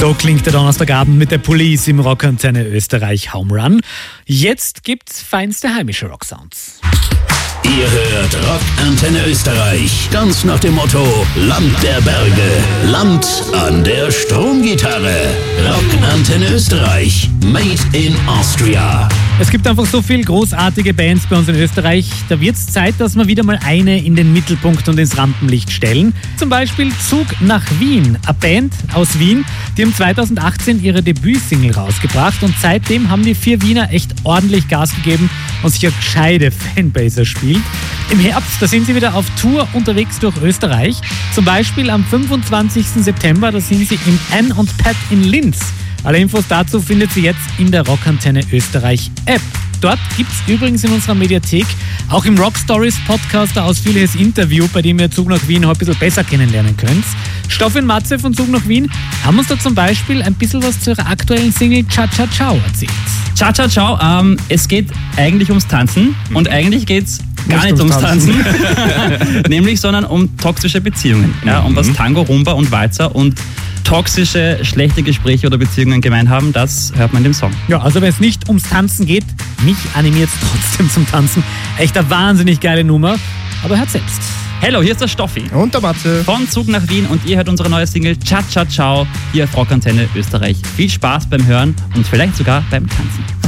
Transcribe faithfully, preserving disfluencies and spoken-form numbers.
So klingt der Donnerstagabend mit der Police im Rockantenne Österreich Home Run. Jetzt gibt's feinste heimische Rocksounds. Ihr hört Rockantenne Österreich, ganz nach dem Motto Land der Berge, Land an der Stromgitarre. Rockantenne Österreich, made in Austria. Es gibt einfach so viele großartige Bands bei uns in Österreich. Da wird's Zeit, dass wir wieder mal eine in den Mittelpunkt und ins Rampenlicht stellen. Zum Beispiel Zug nach Wien, eine Band aus Wien. Die haben zweitausendachtzehn ihre Debütsingle rausgebracht und seitdem haben die vier Wiener echt ordentlich Gas gegeben und sich eine gescheite Fanbase erspielt. Im Herbst, da sind sie wieder auf Tour unterwegs durch Österreich. Zum Beispiel am fünfundzwanzigsten September, da sind sie im Ann und Pat in Linz. Alle Infos dazu findet ihr jetzt in der Rockantenne Österreich App. Dort gibt es übrigens in unserer Mediathek auch im Rock Stories Podcast ein ausführliches Interview, bei dem ihr Zug nach Wien heute ein bisschen besser kennenlernen könnt. Stoffi und Matze von Zug nach Wien haben uns da zum Beispiel ein bisschen was zu ihrer aktuellen Single Cha Cha Ciao erzählt. Cha Cha Ciao, ähm, es geht eigentlich ums Tanzen und eigentlich geht es gar nicht, nicht ums Tanzen, Tanzen. Nämlich sondern um toxische Beziehungen, ja, um was Tango, Rumba und Walzer und toxische, schlechte Gespräche oder Beziehungen gemeint haben, das hört man in dem Song. Ja, also wenn es nicht ums Tanzen geht, mich animiert es trotzdem zum Tanzen. Echt eine wahnsinnig geile Nummer, aber hört selbst. Hallo, hier ist der Stoffi. Und der Matze. Von Zug nach Wien und ihr hört unsere neue Single Cha Cha Ciao hier auf Rockantenne Österreich. Viel Spaß beim Hören und vielleicht sogar beim Tanzen.